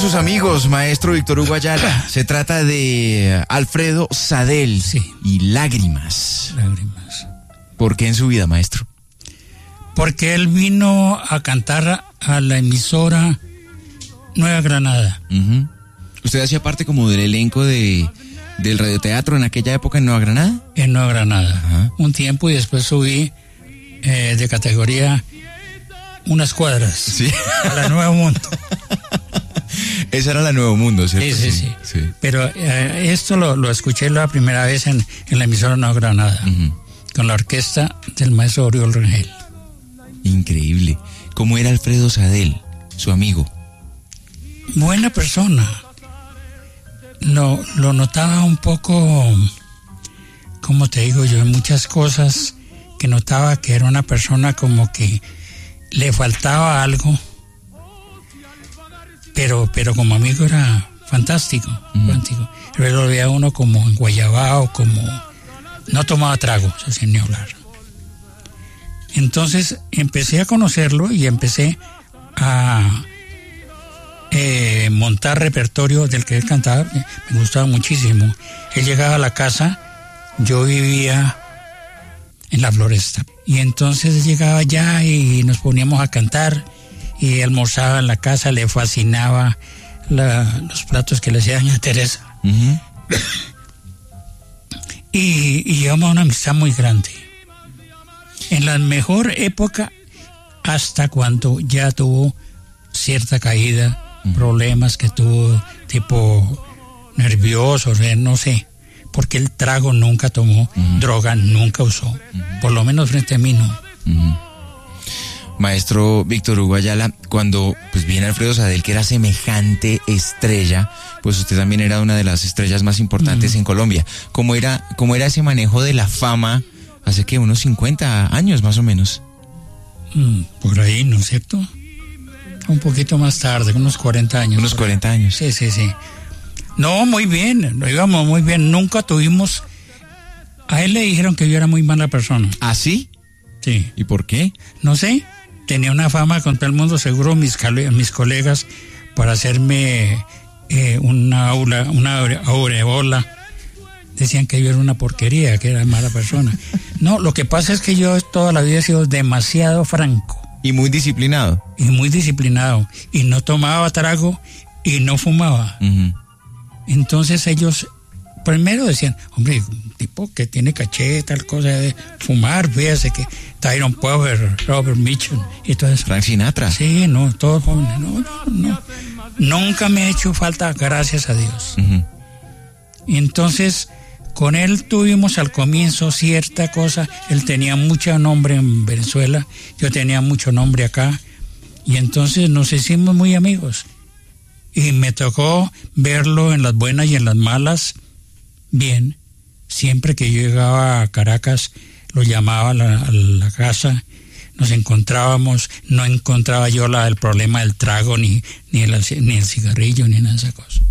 sus amigos, maestro Víctor Hugo Ayala. Se trata de Alfredo Sadel. Sí. Y Lágrimas. Lágrimas. ¿Por qué en su vida, maestro? Porque él vino a cantar a la emisora Nueva Granada. Uh-huh. ¿Usted hacía parte como del elenco del radioteatro en aquella época en Nueva Granada? En Nueva Granada. Uh-huh. Un tiempo y después subí de categoría unas cuadras. Sí. A la Nuevo Mundo. Esa era la Nuevo Mundo, ¿cierto? Sí. Pero esto lo escuché la primera vez en la emisora Nueva Granada, uh-huh, con la orquesta del maestro Oriol Rangel. Increíble. ¿Cómo era Alfredo Sadel, su amigo? Buena persona. Lo notaba un poco, como te digo yo, en muchas cosas que notaba que era una persona como que le faltaba algo, pero como amigo era fantástico, fantástico. Pero lo veía uno como enguayabao, como no tomaba trago, sin ni hablar. Entonces empecé a conocerlo y empecé a montar repertorio del que él cantaba. Me gustaba muchísimo. Él llegaba a la casa, yo vivía en la Floresta, y entonces llegaba allá y nos poníamos a cantar y almorzaba en la casa. Le fascinaba los platos que le hacían a Teresa. Uh-huh. y llegamos a una amistad muy grande en la mejor época, hasta cuando ya tuvo cierta caída, problemas que tuvo, tipo nervioso, no sé, porque el trago nunca tomó, droga nunca usó, por lo menos frente a mí no. Maestro Víctor Hugo Ayala, cuando pues viene Alfredo Sadel, que era semejante estrella, pues usted también era una de las estrellas más importantes en Colombia. ¿Cómo era ese manejo de la fama hace que unos 50 años más o menos? Por ahí, ¿no es cierto? Un poquito más tarde, unos 40 años. Unos 40 años. Sí. No, muy bien, lo íbamos muy bien. Nunca tuvimos... A él le dijeron que yo era muy mala persona. ¿Ah, sí? Sí. ¿Y por qué? No sé, tenía una fama con todo el mundo, seguro mis colegas, para hacerme una aureola. Decían que yo era una porquería, que era mala persona. No, lo que pasa es que yo toda la vida he sido demasiado franco. Y muy disciplinado. Y no tomaba trago y no fumaba. Uh-huh. Entonces ellos primero decían, hombre, un tipo que tiene caché, tal cosa de fumar, fíjese que Tyrone Power, Robert Mitchum y todo eso. Frank Sinatra. Sí, no, todos jóvenes. No. Nunca me ha hecho falta, gracias a Dios. Uh-huh. Y entonces, con él tuvimos al comienzo cierta cosa. Él tenía mucho nombre en Venezuela, yo tenía mucho nombre acá, y entonces nos hicimos muy amigos. Y me tocó verlo en las buenas y en las malas, bien. Siempre que yo llegaba a Caracas, lo llamaba a la casa, nos encontrábamos, no encontraba yo el problema del trago, ni el cigarrillo, ni nada de esa cosa.